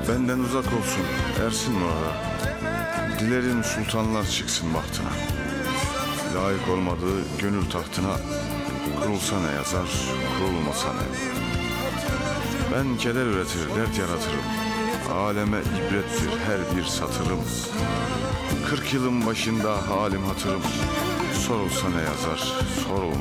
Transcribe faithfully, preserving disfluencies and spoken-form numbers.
Benden uzak olsun ersin orada. Dilerim sultanlar çıksın bahtına. Layık olmadığı gönül tahtına kurulsa ne yazar, kurulmasa ne. Ben keder üretir, dert yaratırım. Aleme ibrettir her bir satırım. Kırk yılın başında halim hatırım. Sorulsa ne yazar, sorulmasa